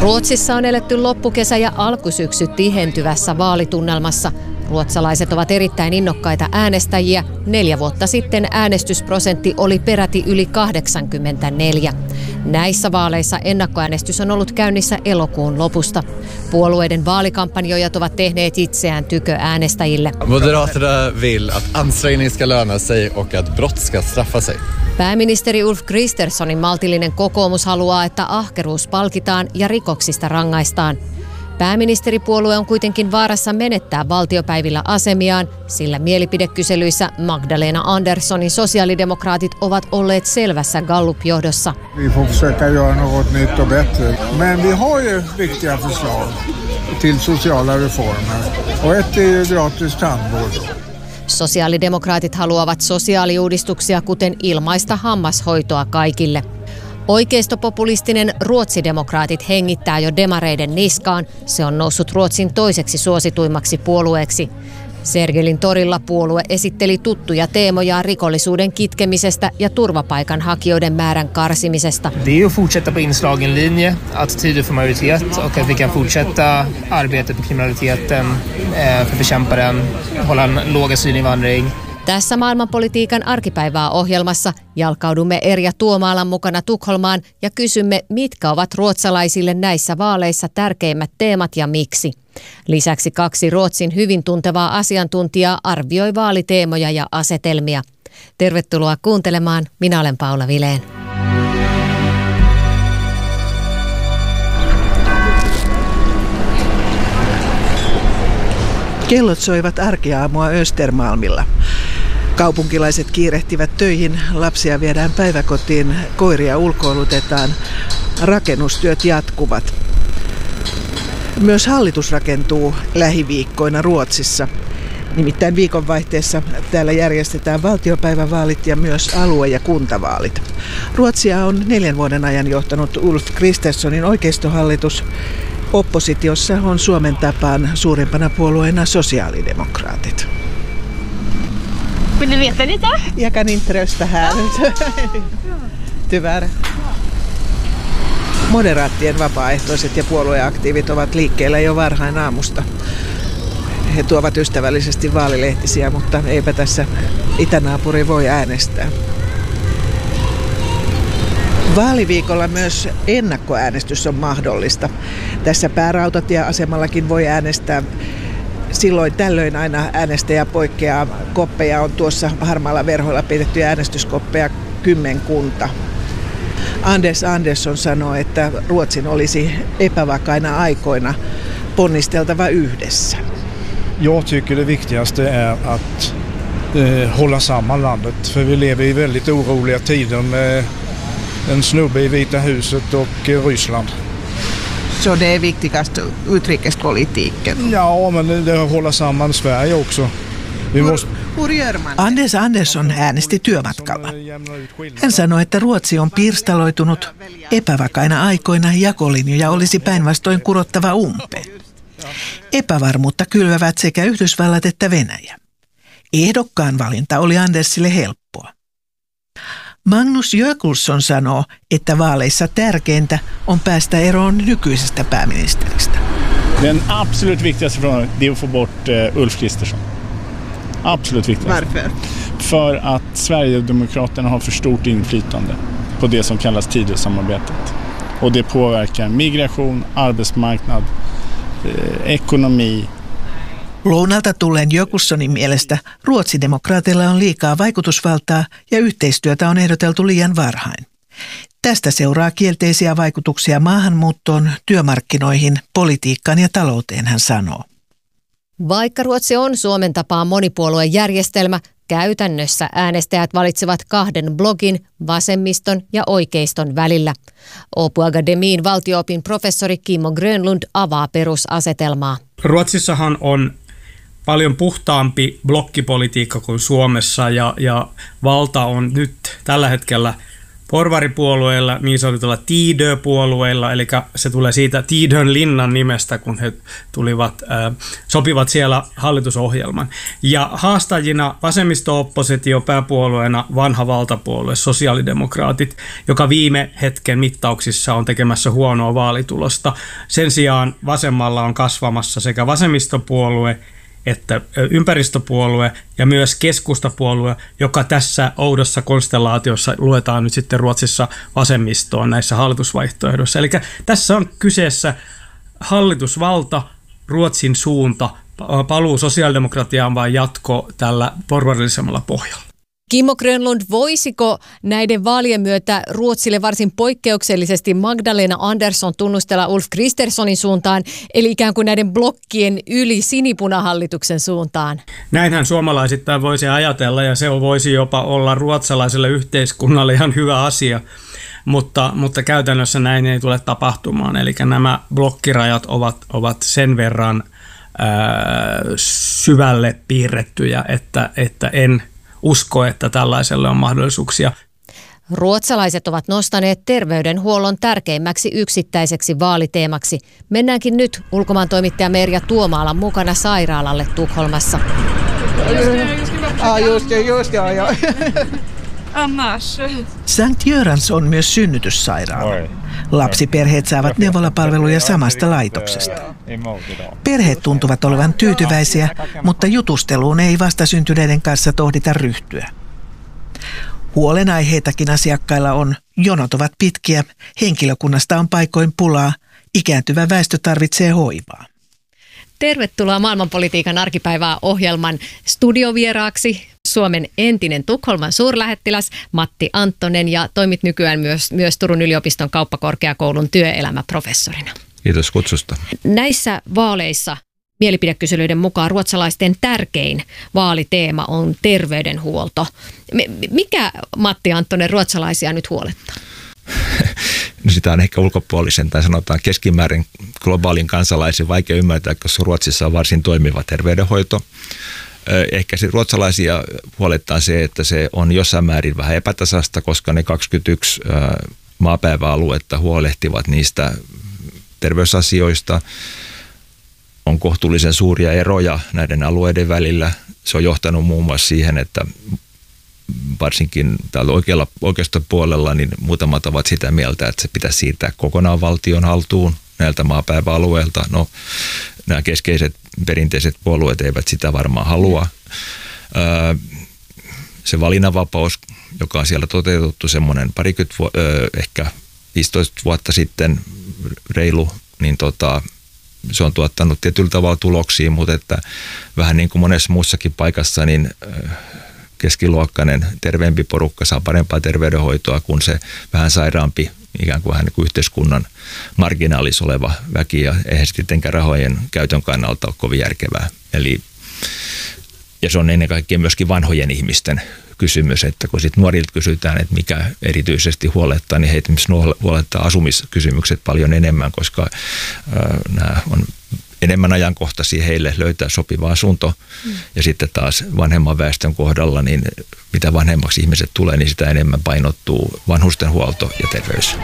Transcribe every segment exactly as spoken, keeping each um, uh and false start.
Ruotsissa on eletty loppukesä ja alkusyksy tihentyvässä vaalitunnelmassa. Ruotsalaiset ovat erittäin innokkaita äänestäjiä. Neljä vuotta sitten äänestysprosentti oli peräti yli kahdeksankymmentäneljä. Näissä vaaleissa ennakkoäänestys on ollut käynnissä elokuun lopusta. Puolueiden vaalikampanjoijat ovat tehneet itseään tykö äänestäjille. Moderaterna vill att ansträngning ska löna sig och att brott ska straffa sig. Pääministeri Ulf Kristerssonin maltillinen kokoomus haluaa, että ahkeruus palkitaan ja rikoksista rangaistaan. Pääministeripuolue on kuitenkin vaarassa menettää valtiopäivillä asemiaan, sillä mielipidekyselyissä Magdalena Anderssonin sosiaalidemokraatit ovat olleet selvässä Gallup-johdossa. Vi får försöka göra något nytt och bättre. Men vi har ju viktiga förslag till sociala reformer. Och ett är ju gratis tandvård. Sosiaalidemokraatit haluavat sosiaaliuudistuksia, kuten ilmaista hammashoitoa kaikille. Oikeistopopulistinen Ruotsidemokraatit hengittää jo demareiden niskaan. Se on noussut Ruotsin toiseksi suosituimmaksi puolueeksi. Sergelin torilla puolue esitteli tuttuja teemoja rikollisuuden kitkemisestä ja turvapaikanhakijoiden määrän karsimisesta. Det är ju fortsätta på inslagen linje, attityder för majoritet och att vi kan fortsätta arbetet på kriminaliteten för att bekämpa den, hålla en låg asylinvandring. Tässä maailmanpolitiikan arkipäivää ohjelmassa jalkaudumme Erja Tuomaalan mukana Tukholmaan ja kysymme, mitkä ovat ruotsalaisille näissä vaaleissa tärkeimmät teemat ja miksi. Lisäksi kaksi Ruotsin hyvin tuntevaa asiantuntijaa arvioi vaaliteemoja ja asetelmia. Tervetuloa kuuntelemaan. Minä olen Paula Vilén. Kellot soivat arkiaamua Östermalmilla. Kaupunkilaiset kiirehtivät töihin, lapsia viedään päiväkotiin, koiria ulkoilutetaan, rakennustyöt jatkuvat. Myös hallitus rakentuu lähiviikkoina Ruotsissa. Nimittäin viikonvaihteessa täällä järjestetään valtiopäivävaalit ja myös alue- ja kuntavaalit. Ruotsia on neljän vuoden ajan johtanut Ulf Kristerssonin oikeistohallitus. Oppositiossa on Suomen tapaan suurimpana puolueena sosiaalidemokraatit. Vill du veta lite? Jag kan inte rösta här. Tyvärr. Moderaattien vapaaehtoiset ja puolueaktiivit ovat liikkeellä jo varhain aamusta. He tuovat ystävällisesti vaalilehtisiä, mutta eipä tässä itänaapuri voi äänestää. Vaaliviikolla myös ennakkoäänestys on mahdollista. Tässä päärautatieasemallakin voi äänestää. Silloin tällöin aina äänestäjä poikkeaa. Koppeja on tuossa harmaalla verhoilla pidettyjä äänestyskoppeja kymmenkunta. Anders Andersson sanoo, että Ruotsin olisi epävakaina aikoina ponnisteltava yhdessä. Jag tycker det viktigaste är att eh, hålla samman landet. För vi lever i väldigt oroliga tider med en snubbe i Vita huset och eh, Ryssland. Så det är viktigast utrikespolitiken? Ja, men det är att hålla samman Sverige också. Vi måste... Anders Andersson äänesti työmatkalla. Hän sanoi, että Ruotsi on pirstaloitunut. Epävakaina aikoina jakolinjoja olisi päinvastoin kurottava umpeen. Epävarmuutta kylvävät sekä Yhdysvallat että Venäjä. Ehdokkaan valinta oli Andersille helppoa. Magnus Jökulsson sanoo, että vaaleissa tärkeintä on päästä eroon nykyisestä pääministeristä. Den absolut viktigaste frågan är att få bort Ulf Kristersson. Absolut viktigast. Varför? För att Sverigedemokraterna har för stort inflytande på det som kallas Tidösamarbetet. Och det påverkar migration, arbetsmarknad, eh, ekonomi. Lounalta tulleen Jökulssonin mielestä ruotsidemokraateilla on liikaa vaikutusvaltaa ja yhteistyötä on ehdoteltu liian varhain. Tästä seuraa kielteisiä vaikutuksia maahanmuuttoon, työmarkkinoihin, politiikkaan ja talouteen, hän sanoo. Vaikka Ruotsi on Suomen tapaan monipuoluejärjestelmä, käytännössä äänestäjät valitsevat kahden blogin, vasemmiston ja oikeiston välillä. Åbo Akademiin valtio-opin professori Kimmo Grönlund avaa perusasetelmaa. Ruotsissahan on paljon puhtaampi blokkipolitiikka kuin Suomessa ja, ja valta on nyt tällä hetkellä porvaripuolueilla, niin sanotulla Tidö-puolueilla, eli se tulee siitä Tidön linnan nimestä, kun he tulivat, äh, sopivat siellä hallitusohjelman. Ja haastajina vasemmisto-oppositio pääpuolueena vanha valtapuolue, sosiaalidemokraatit, joka viime hetken mittauksissa on tekemässä huonoa vaalitulosta. Sen sijaan vasemmalla on kasvamassa sekä vasemmistopuolue että ympäristöpuolue ja myös keskustapuolue, joka tässä oudossa konstellaatiossa luetaan nyt sitten Ruotsissa vasemmistoon näissä hallitusvaihtoehdoissa. Eli tässä on kyseessä hallitusvalta, Ruotsin suunta, paluu sosiaalidemokratiaan vai jatko tällä porvarillisemmalla pohjalla. Kimmo Grönlund, voisiko näiden vaalien myötä Ruotsille varsin poikkeuksellisesti Magdalena Andersson tunnustella Ulf Kristerssonin suuntaan, eli ikään kuin näiden blokkien yli sinipunahallituksen suuntaan? Näinhän suomalaisittain voisi ajatella, ja se voisi jopa olla ruotsalaiselle yhteiskunnalle ihan hyvä asia, mutta, mutta käytännössä näin ei tule tapahtumaan. Eli nämä blokkirajat ovat, ovat sen verran ää, syvälle piirrettyjä, että, että en usko, että tällaiselle on mahdollisuuksia. Ruotsalaiset ovat nostaneet terveydenhuollon tärkeimmäksi yksittäiseksi vaaliteemaksi. Mennäänkin nyt ulkomaan toimittaja Merja Tuomaalan mukana sairaalalle Tukholmassa. Sankt Görans on myös synnytyssairaala. Lapsiperheet saavat neuvolapalveluja samasta laitoksesta. Perheet tuntuvat olevan tyytyväisiä, mutta jutusteluun ei vastasyntyneiden kanssa tohdita ryhtyä. Huolenaiheitakin asiakkailla on. Jonot ovat pitkiä, henkilökunnasta on paikoin pulaa, ikääntyvä väestö tarvitsee hoivaa. Tervetuloa maailmanpolitiikan arkipäivää ohjelman studiovieraaksi Suomen entinen Tukholman suurlähettiläs Matti Anttonen ja toimit nykyään myös, myös Turun yliopiston kauppakorkeakoulun työelämäprofessorina. Kiitos kutsusta. Näissä vaaleissa mielipidekyselyiden mukaan ruotsalaisten tärkein vaaliteema on terveydenhuolto. Mikä, Matti Anttonen, ruotsalaisia nyt huolettaa? No sitä on ehkä ulkopuolisen tai sanotaan keskimäärin globaalin kansalaisen vaikea ymmärtää, koska Ruotsissa on varsin toimiva terveydenhoito. Ehkä se ruotsalaisia huolettaa se, että se on jossain määrin vähän epätasasta, koska ne kaksikymmentäyksi maapäiväaluetta huolehtivat niistä terveysasioista. On kohtuullisen suuria eroja näiden alueiden välillä. Se on johtanut muun muassa siihen, että varsinkin täällä oikealla, oikeastaan puolella niin muutamat ovat sitä mieltä, että se pitäisi siirtää kokonaan valtion haltuun näiltä maapäiväalueilta. No, nämä keskeiset perinteiset puolueet eivät sitä varmaan halua. Öö, se valinnanvapaus, joka on siellä toteutettu semmoinen parikymmentä, öö, ehkä viisitoista vuotta sitten reilu, niin tota, se on tuottanut tietyllä tavalla tuloksia, mutta että vähän niin kuin monessa muussakin paikassa, niin öö, keskiluokkainen, terveempi porukka saa parempaa terveydenhoitoa kuin se vähän sairaampi, ikään kuin vähän niin kuin yhteiskunnan marginaalissa oleva väki, ja eihän sittenkään rahojen käytön kannalta ole kovin järkevää. Eli, ja se on ennen kaikkea myöskin vanhojen ihmisten kysymys, että kun sitten nuorilta kysytään, että mikä erityisesti huolettaa, niin heitä huolettaa asumiskysymykset paljon enemmän, koska äh, nämä on enemmän ajankohtaisia heille löytää sopiva asunto. Mm. Ja sitten taas vanhemman väestön kohdalla, niin mitä vanhemmaksi ihmiset tulee, niin sitä enemmän painottuu vanhustenhuolto ja terveys.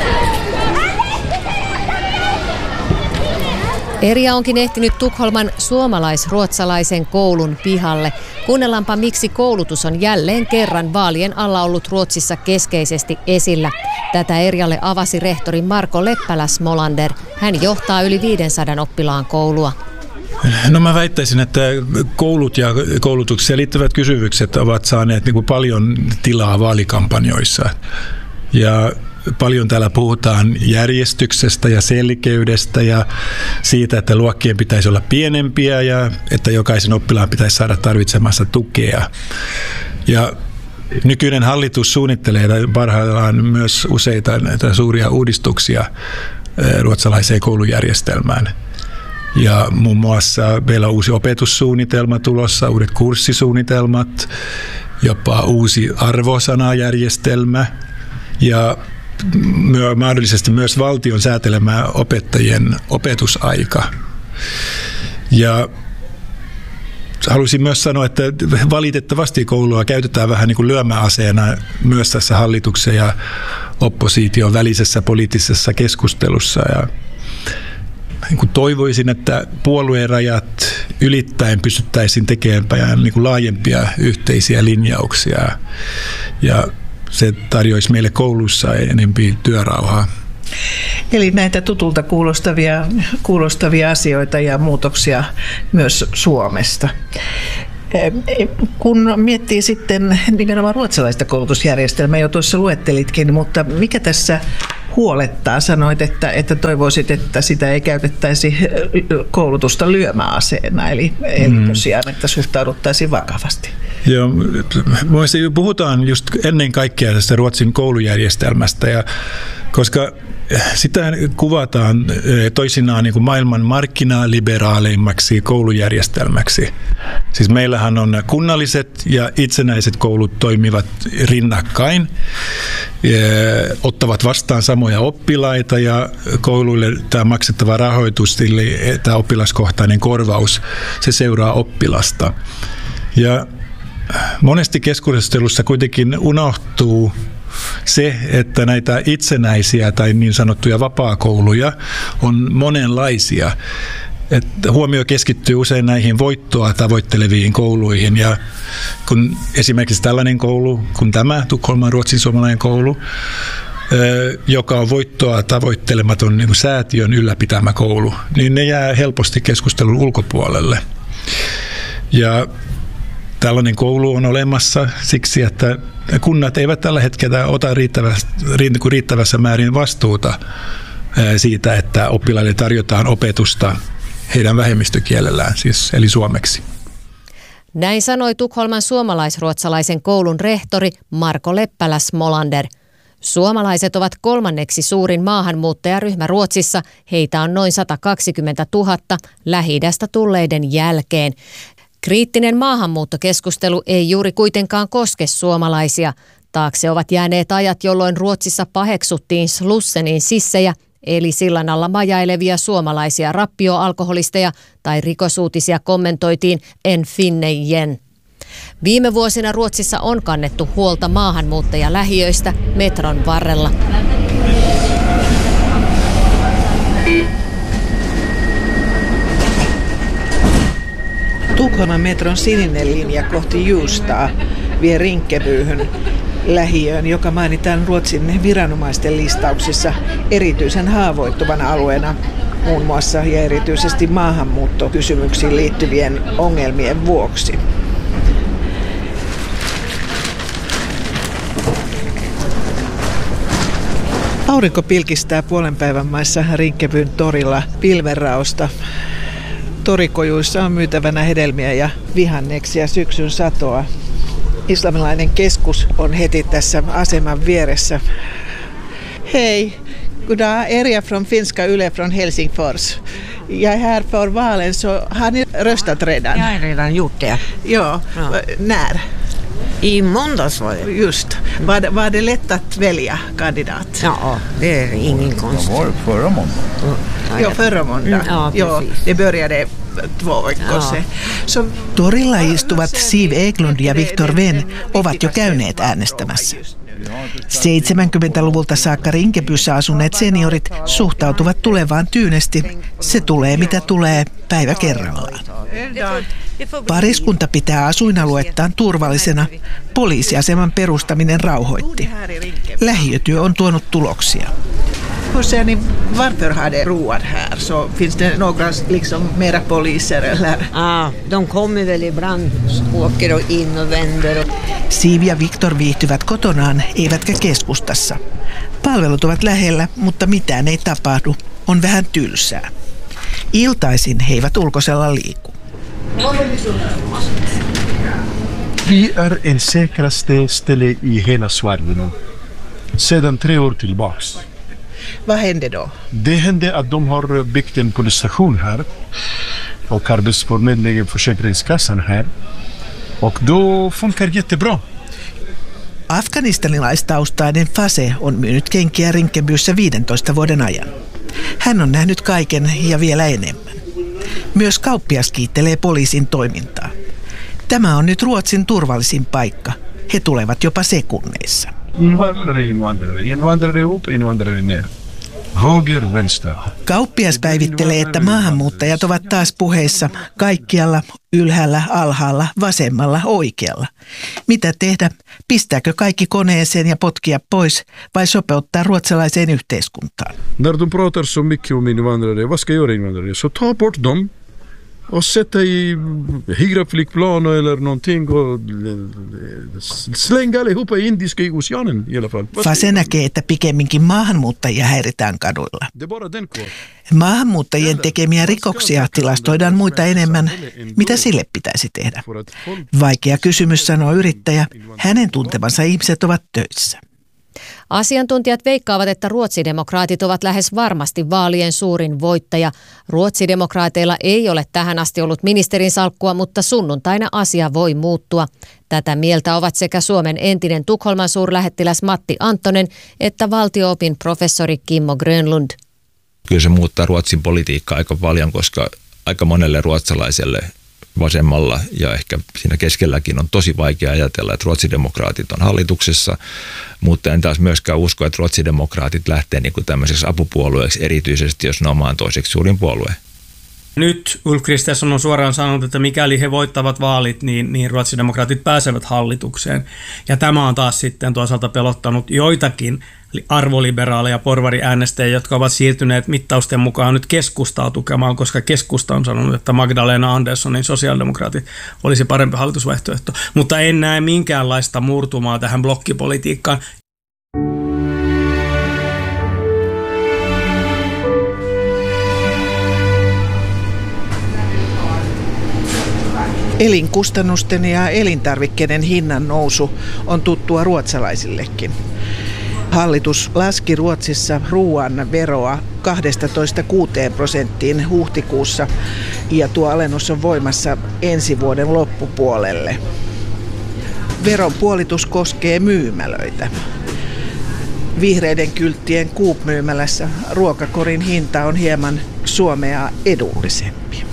Erja onkin ehtinyt Tukholman suomalais-ruotsalaisen koulun pihalle. Kuunnellaanpa, miksi koulutus on jälleen kerran vaalien alla ollut Ruotsissa keskeisesti esillä. Tätä Erjalle avasi rehtori Marko Leppälä-Smolander. Hän johtaa yli viisisataa oppilaan koulua. No mä väittäisin, että koulut ja koulutukseen liittyvät kysymykset ovat saaneet niin kuin paljon tilaa vaalikampanjoissa. Ja paljon täällä puhutaan järjestyksestä ja selkeydestä ja siitä, että luokkien pitäisi olla pienempiä ja että jokaisen oppilaan pitäisi saada tarvitsemassa tukea. Ja nykyinen hallitus suunnittelee parhaillaan myös useita näitä suuria uudistuksia ruotsalaiseen koulujärjestelmään. Ja muun muassa meillä on uusi opetussuunnitelma tulossa, uudet kurssisuunnitelmat, jopa uusi arvosanajärjestelmä ja mahdollisesti myös valtion säätelemää opettajien opetusaika. Ja haluaisin myös sanoa, että valitettavasti koulua käytetään vähän niin kuin lyömäaseena myös tässä hallituksen ja opposition välisessä poliittisessa keskustelussa. Ja niin kuin toivoisin, että puolueen rajat ylittäen pystyttäisiin tekemään niin kuin laajempia yhteisiä linjauksia. Ja se tarjoaisi meille koulussa enempi työrauhaa. Eli näitä tutulta kuulostavia, kuulostavia asioita ja muutoksia myös Suomesta. Kun miettii sitten nimenomaan ruotsalaista koulutusjärjestelmää, jo tuossa luettelitkin, mutta mikä tässä huolettaa? Sanoit, että, että toivoisit, että sitä ei käytettäisi koulutusta lyömäaseena, eli, eli mm. tosiaan, että suhtauduttaisiin vakavasti. Joo, puhutaan just ennen kaikkea tästä Ruotsin koulujärjestelmästä, ja koska sitä kuvataan toisinaan niin kuin maailman markkinaliberaaleimmaksi koulujärjestelmäksi. Siis meillähän on kunnalliset ja itsenäiset koulut toimivat rinnakkain, ottavat vastaan samoja oppilaita ja kouluille tämä maksettava rahoitus, eli tämä oppilaskohtainen korvaus, se seuraa oppilasta. Ja monesti keskustelussa kuitenkin unohtuu se, että näitä itsenäisiä tai niin sanottuja vapaakouluja on monenlaisia. Että huomio keskittyy usein näihin voittoa tavoitteleviin kouluihin, ja kun esimerkiksi tällainen koulu, kun tämä Tukholman ruotsin suomalainen koulu, joka on voittoa tavoittelematon niin kuin säätiön ylläpitämä koulu, niin ne jää helposti keskustelun ulkopuolelle. Ja tällainen koulu on olemassa siksi, että kunnat eivät tällä hetkellä ota riittävässä, riittävässä määrin vastuuta siitä, että oppilaille tarjotaan opetusta heidän vähemmistökielellään, siis eli suomeksi. Näin sanoi Tukholman suomalais-ruotsalaisen koulun rehtori Marko Leppälä-Smolander. Suomalaiset ovat kolmanneksi suurin maahanmuuttajaryhmä Ruotsissa. Heitä on noin sata kaksikymmentätuhatta Lähi-idästä tulleiden jälkeen. Kriittinen maahanmuuttokeskustelu ei juuri kuitenkaan koske suomalaisia. Taakse ovat jääneet ajat, jolloin Ruotsissa paheksuttiin Slussenin sissejä, eli sillan alla majailevia suomalaisia rappioalkoholisteja, tai rikosuutisia kommentoitiin en finne igen. Viime vuosina Ruotsissa on kannettu huolta maahanmuuttajalähiöistä metron varrella. Tukholman metron sininen linja kohti Juustaa vie Rinkebyhyn lähiöön, joka mainitaan Ruotsin viranomaisten listauksissa erityisen haavoittuvana alueena muun muassa ja erityisesti maahanmuuttokysymyksiin liittyvien ongelmien vuoksi. Aurinko pilkistää puolen päivän maissa Rinkebyn torilla pilvenraosta. Torikojuissa on myytävänä hedelmiä ja vihanneksia syksyn satoa. Islamilainen keskus on heti tässä aseman vieressä. Hej, goddag, Erja från Finska Yle från Helsingfors. Jag är här för valen, så har ni röstat redan? Jag har redan gjort det. Ja, ja. När? I måndags var det. Just. Var det, var det lätt att välja kandidat? Ja, det är ingen konst. Det var förra måndagen. Ja, förra måndagen. Mm, ja, ja, det började två veckor sedan. Så... Torilla istuvat Siv Eklund ja Viktor Venn ovat jo käyneet äänestämässä. seitsemänkymmentäluvulta saakka Rinkebyssä asuneet seniorit suhtautuvat tulevaan tyynesti. Se tulee mitä tulee, päivä kerrallaan. Pariskunta pitää asuinaluettaan turvallisena. Poliisiaseman perustaminen rauhoitti. Lähiötyö on tuonut tuloksia. Hur ser ni, varför har det roat här? Så finns det några liksom mera poliser eller? Ah, de kommer väl ibland, åker och in och vänder. Siv ja Viktor viihtyvät kotonaan, eivätkä keskustassa. Palvelut ovat lähellä, mutta mitään ei tapahdu. On vähän tylsää. Iltaisin he eivät ulkosella liiku. Vi är en säkraste ställe i hela Sverige sedan tre år tillbaks. Vad hände då? Det hände att de har byggt en polisstation här och arbetsförmedlingen Försäkringskassan här. Och då funkar jättebra. Afganistanilaistaustaisin Fase on myynyt kenkiä Rinkebyssä viidentoista vuoden ajan. Hän on nähnyt kaiken ja vielä enemmän. Myös kauppias kiittelee poliisin toimintaa. Tämä on nyt Ruotsin turvallisin paikka. He tulevat jopa sekunneissa. Invandrare, invandrare, invandrare upp, invandrare ner. Höger, vänster. Kauppias päivittelee, että maahanmuuttajat ovat taas puheissa kaikkialla, ylhäällä, alhaalla, vasemmalla, oikealla. Mitä tehdä? Pistääkö kaikki koneeseen ja potkia pois vai sopeuttaa ruotsalaiseen yhteiskuntaan? När de pratar så mycket om invandrare, vad ska göra invandrare? Så ta bort dem och sätta i hygraflygplan eller någonting och slänga allihopa i Indiska oceanen i alla fall. Fase näkee, että pikemminkin maahanmuuttajia häiritään kaduilla. Maahanmuuttajien tekemiä rikoksia tilastoidaan muita enemmän. Mitä sille pitäisi tehdä? Vaikea kysymys, sanoo yrittäjä. Hänen tuntemansa ihmiset ovat töissä. Asiantuntijat veikkaavat, että ruotsidemokraatit ovat lähes varmasti vaalien suurin voittaja. Ruotsidemokraateilla ei ole tähän asti ollut ministerin salkkua, mutta sunnuntaina asia voi muuttua. Tätä mieltä ovat sekä Suomen entinen Tukholman suurlähettiläs Matti Anttonen että valtio-opin professori Kimmo Grönlund. Kyllä se muuttaa Ruotsin politiikkaa aika paljon, koska aika monelle ruotsalaiselle vasemmalla ja ehkä siinä keskelläkin on tosi vaikea ajatella, että ruotsidemokraatit on hallituksessa, mutta en taas myöskään usko, että ruotsidemokraatit lähtee niin kuin tämmöiseksi apupuolueeksi, erityisesti jos ne on maan toiseksi suurin puolue. Nyt Ulf Kristersson on suoraan sanonut, että mikäli he voittavat vaalit, niin, niin ruotsidemokraatit pääsevät hallitukseen. Ja tämä on taas sitten toisaalta pelottanut joitakin arvoliberaaleja porvariäänestäjiä, jotka ovat siirtyneet mittausten mukaan nyt keskustaa tukemaan, koska keskusta on sanonut, että Magdalena Anderssonin sosiaalidemokraatit olisi parempi hallitusvaihtoehto. Mutta en näe minkäänlaista murtumaa tähän blokkipolitiikkaan. Elinkustannusten ja elintarvikkeiden hinnan nousu on tuttua ruotsalaisillekin. Hallitus laski Ruotsissa ruoan veroa kaksitoista kuuteen prosenttiin huhtikuussa ja tuo alennus on voimassa ensi vuoden loppupuolelle. Veron puolitus koskee myymälöitä. Vihreiden kylttien Coop-myymälässä ruokakorin hinta on hieman Suomea edullisempi.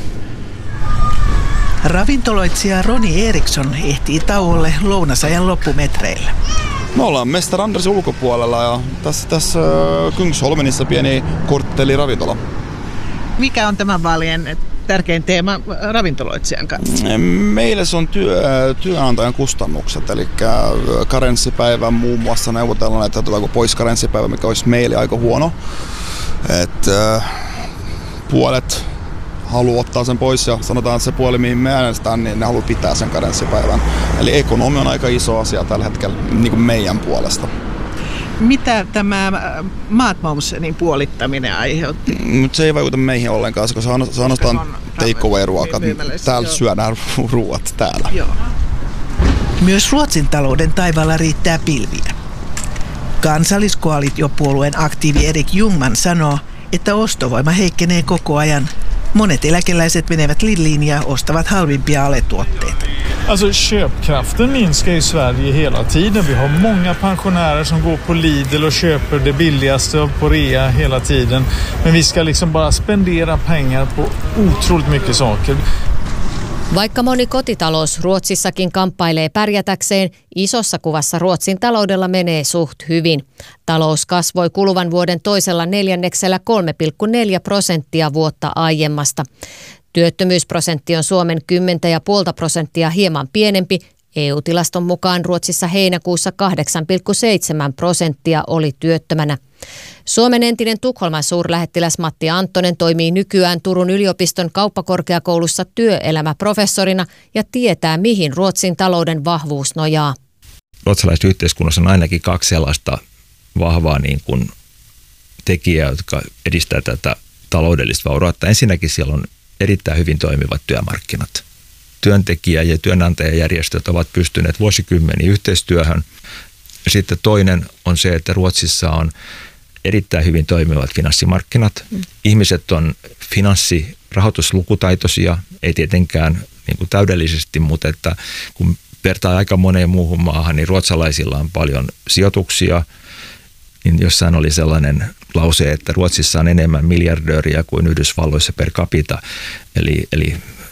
Ravintoloitsija Roni Eriksson ehtii tauolle lounasajan loppumetreillä. Me ollaan Mestar Andersin ulkopuolella ja tässä, tässä Kungsholmenissa pieni kortteliravintola. Mikä on tämän vaalien tärkein teema ravintoloitsijan kanssa? Meille se on työ, työnantajan kustannukset, eli karenssipäivä muun muassa neuvotellaan, että tuleeko pois karenssipäivä, mikä olisi meille aika huono. Et, äh, puolet haluaa ottaa sen pois ja sanotaan, että se puoli, mihin me äänestetään, niin ne haluaa pitää sen karenssipäivän. Eli ekonomia on aika iso asia tällä hetkellä niin kuin meidän puolesta. Mitä tämä Matmomsenin puolittaminen aiheutti? Mutta se ei vaikuta meihin ollenkaan, koska se on ainoastaan take away-ruokat. Täällä syödään ruoat täällä. Joo. Myös Ruotsin talouden taivaalla riittää pilviä. Kansalliskoalitiopuolueen aktiivi Erik Ljungman sanoo, että ostovoima heikkenee koko ajan. Monet eläkeläiset menevät Lidliin ja ostavat halvimpia aletuotteita. Alltså köpkraften minskar i Sverige hela tiden. Vi har många pensionärer som går på Lidl och köper det billigaste på rea hela tiden. Men vi ska liksom bara spendera pengar på otroligt mycket saker. Vaikka moni kotitalous Ruotsissakin kamppailee pärjätäkseen, isossa kuvassa Ruotsin taloudella menee suht hyvin. Talous kasvoi kuluvan vuoden toisella neljänneksellä kolme pilkku neljä prosenttia vuotta aiemmasta. Työttömyysprosentti on Suomen kymmenen pilkku viisi prosenttia hieman pienempi. E U-tilaston mukaan Ruotsissa heinäkuussa kahdeksan pilkku seitsemän prosenttia oli työttömänä. Suomen entinen Tukholman suurlähettiläs Matti Anttonen toimii nykyään Turun yliopiston kauppakorkeakoulussa työelämäprofessorina ja tietää, mihin Ruotsin talouden vahvuus nojaa. Ruotsalaisessa yhteiskunnassa on ainakin kaksi sellaista vahvaa niin kuin tekijää, jotka edistää tätä taloudellista vaurautta. Ensinnäkin siellä on erittäin hyvin toimivat työmarkkinat. Työntekijä- ja työnantajajärjestöt ovat pystyneet vuosikymmeniä yhteistyöhön. Sitten toinen on se, että Ruotsissa on erittäin hyvin toimivat finanssimarkkinat. Mm. Ihmiset on finanssirahoituslukutaitoisia, ei tietenkään niin kuin täydellisesti, mutta että kun vertaa aika moneen muuhun maahan, niin ruotsalaisilla on paljon sijoituksia. Niin jossain oli sellainen lause, että Ruotsissa on enemmän miljardööriä kuin Yhdysvalloissa per capita. Eli, eli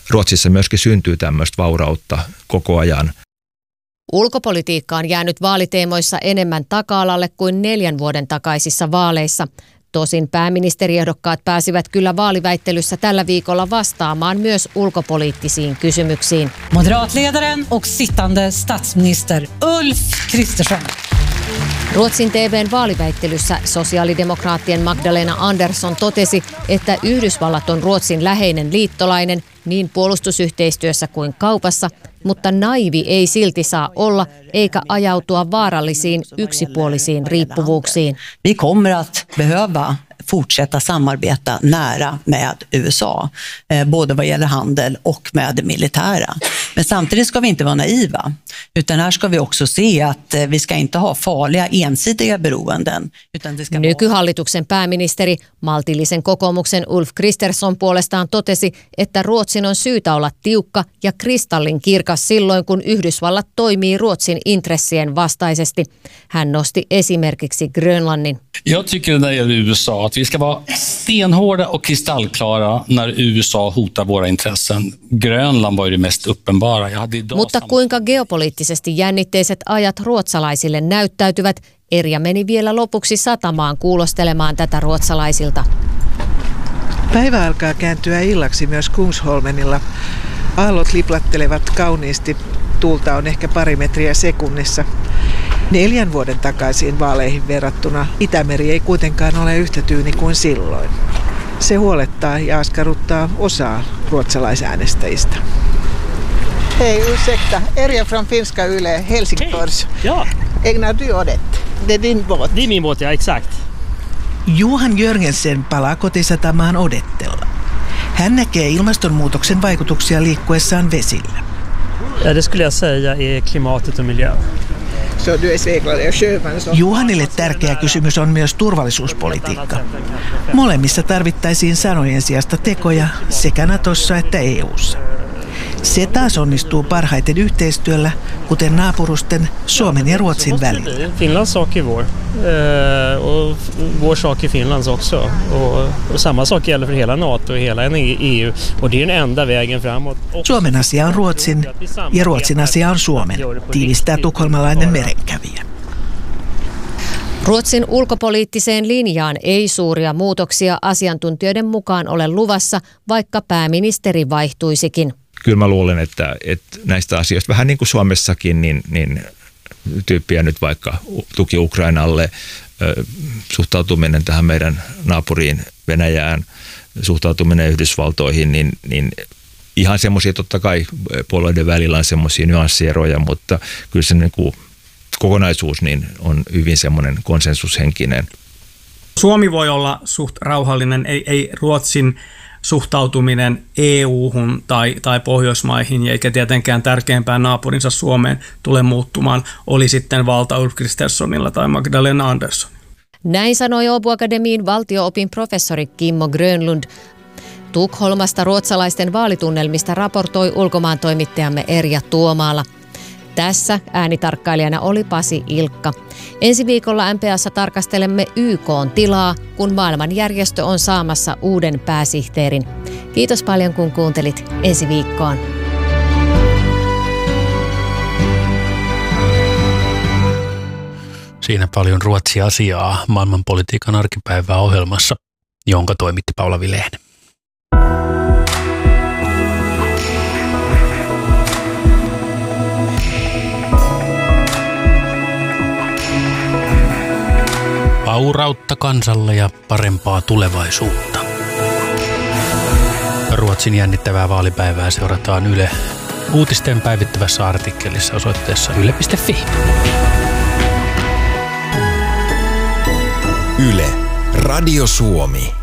Ruotsissa myöskin syntyy tämmöistä vaurautta koko ajan. Ulkopolitiikka on jäänyt vaaliteemoissa enemmän taka-alalle kuin neljän vuoden takaisissa vaaleissa. Tosin pääministeriehdokkaat pääsivät kyllä vaaliväittelyssä tällä viikolla vastaamaan myös ulkopoliittisiin kysymyksiin. Moderatledaren och sittande statsminister Ulf Kristersson. Ruotsin T V:n vaaliväittelyssä sosiaalidemokraattien Magdalena Andersson totesi, että Yhdysvallat on Ruotsin läheinen liittolainen niin puolustusyhteistyössä kuin kaupassa, mutta naivi ei silti saa olla eikä ajautua vaarallisiin yksipuolisiin riippuvuuksiin. Vi kommer att behöva fortsätta samarbeta nära med U S A, både vad gäller handel och med det militära. Men samtidigt ska vi inte vara naiva, utan här ska vi också se att vi ska inte ha farliga ensidiga beroenden. Utan det ska Nykyhallituksen pääministeri, maltillisen kokoomuksen Ulf Kristersson puolestaan totesi, että Ruotsin on syytä olla tiukka ja kristallin kirkas silloin, kun Yhdysvallat toimii Ruotsin intressien vastaisesti. Hän nosti esimerkiksi Grönlannin. Jag tycker när det gäller U S A att vi ska vara stenhårda och kristallklara när U S A hotar våra intressen. Grönland var ju det mest uppenbara. Jag hade idag Mutta kuinka geopoliittisesti jännitteiset ajat ruotsalaisille näyttäytyvät, Erja meni vielä lopuksi satamaan kuulostelemaan tätä ruotsalaisilta. Päivä alkaa kääntyä illaksi myös Kungsholmenilla. Aallot liplattelevat kauniisti. Tuulta on ehkä pari metriä sekunnissa. Neljän vuoden takaisiin vaaleihin verrattuna Itämeri ei kuitenkaan ole yhtä tyyni kuin silloin. Se huolettaa ja askarruttaa osaa ruotsalaisäänestäjistä. Hej, ursäkta. Erja från Finska Yle, Helsingfors. Ja. Ägnar du åt? Det är din båt. Det är min båt, ja, exakt. Johan Jörgensen palaa kotisatamaan odettella. Hän näkee ilmastonmuutoksen vaikutuksia liikkuessaan vesillä. Ja, det skulle jag säga är klimatet och miljön. Så du är seglare och sjöman. Juhanille tärkeä kysymys on myös turvallisuuspolitiikka. Molemmissa tarvittaisiin sanojen sijasta tekoja sekä Natossa että E U:ssa. Se taas onnistuu parhaiten yhteistyöllä, kuten naapurusten Suomen ja Ruotsin välillä. Finlands sak är vår. Och vår sak är Finlands också. Och samma sak gäller för hela NATO och hela E U. Och det är den enda vägen framåt. Suomen asia on Ruotsin ja Ruotsin asia on Suomen, tiivistää tukholmalainen merenkävijä. Ruotsin ulkopoliittiseen linjaan ei suuria muutoksia asiantuntijoiden mukaan ole luvassa, vaikka pääministeri vaihtuisikin. Kyllä mä luulen, että, että näistä asioista vähän niin kuin Suomessakin, niin, niin tyyppiä nyt vaikka tuki Ukrainalle, suhtautuminen tähän meidän naapuriin Venäjään, suhtautuminen Yhdysvaltoihin, niin, niin ihan semmoisia totta kai puolueiden välillä on semmoisia nyanssieroja, mutta kyllä se niin kuin kokonaisuus niin on hyvin semmoinen konsensushenkinen. Suomi voi olla suht rauhallinen, ei, ei Ruotsin suhtautuminen E U-hun tai, tai Pohjoismaihin, eikä tietenkään tärkeimpään naapurinsa Suomeen tule muuttumaan, oli sitten valta Ulf Kristerssonilla tai Magdalena Andersson. Näin sanoi Åbo Akademiin valtio-opin professori Kimmo Grönlund. Tukholmasta ruotsalaisten vaalitunnelmista raportoi ulkomaantoimittajamme Erja Tuomaala. Tässä äänitarkkailijana oli Pasi Ilkka. Ensi viikolla M P A:ssa tarkastelemme Y K:n tilaa, kun maailmanjärjestö on saamassa uuden pääsihteerin. Kiitos paljon, kun kuuntelit. Ensi viikkoon. Siinä paljon Ruotsi-asiaa maailmanpolitiikan arkipäivää ohjelmassa, jonka toimitti Paula Vilehnen. Vaurautta kansalle ja parempaa tulevaisuutta. Ruotsin jännittävää vaalipäivää seurataan Yle uutisten päivittävässä artikkelissa osoitteessa yle piste fi. Yle, Radio Suomi.